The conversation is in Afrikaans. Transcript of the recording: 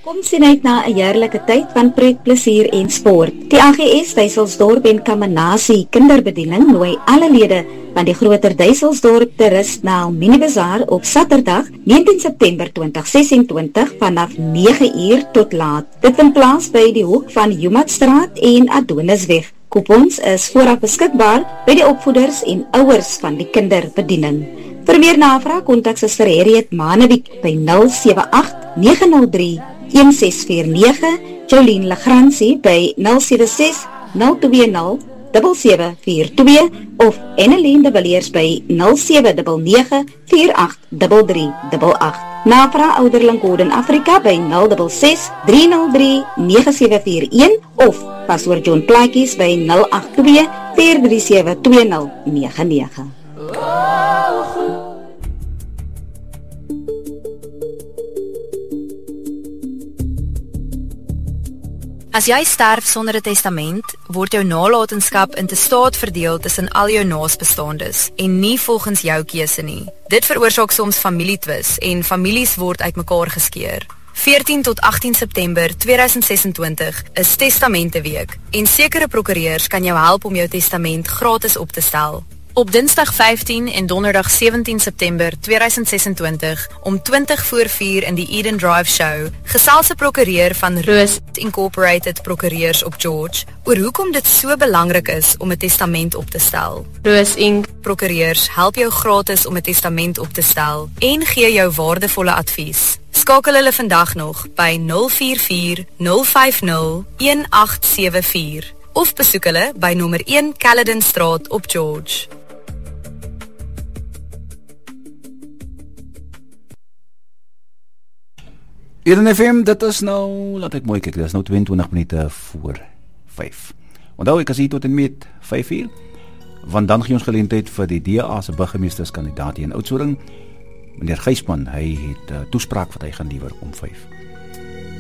Kom sien uit na 'n heerlike tyd van pret, plesier en sport. Die AGS Duiselsdorp en Kamanasie Kinderbediening nooi alle lede van die groter Duiselsdorp te rus na Mini Bazaar op Saterdag 19 September 2026 vanaf 9 uur tot laat. Dit vind plaas by die hoek van Humatstraat en Adonisweg. Coupons is vooraf beskikbaar by die opvoeders en ouers van die kinderbediening. Vir meer navraag kontak Suster Harriet Manewijk by 078 903 1649, Jolien Legrandsie by 076 020 7742 of Annelien de Villiers by 0799 483388. Navraag ouderling Code Afrika by 066 303 9741 of pastoor John Plaatjies by 082 437 2099. As jy sterf sonder 'n testament, word jou nalatenskap in testaat verdeel tussen al jou naasbestaandes en nie volgens jou keuse nie. Dit veroorsaak soms familietwis en families word uitmekaar geskeur. 14 tot 18 September 2026 is Testamenteweek en sekere prokureurs kan jou help om jou testament gratis op te stel. Op Dinsdag 15 en Donderdag 17 September 2026 om 20:04 in die Eden Drive Show gesels 'n prokureur van Roos Incorporated Prokureurs op George oor hoekom dit so belangrik is om 'n testament op te stel. Roos Inc. Prokureurs help jou gratis om 'n testament op te stel en gee jou waardevolle advies. Skakel hulle vandag nog by 044 050 1874 of besoek hulle by nommer 1 Caledon Straat op George. Eden FM, dit is nou, laat ek mooi kyk, dit is nou 22 minute voor 5. Onthou, ek is hier tot en met 5 uur, want dan gee ons geleentheid vir die DA se burgemeesterskandidaat hier in Oudtshoorn, meneer Gysman. Hy het toespraak wat hy gaan lewer om 5.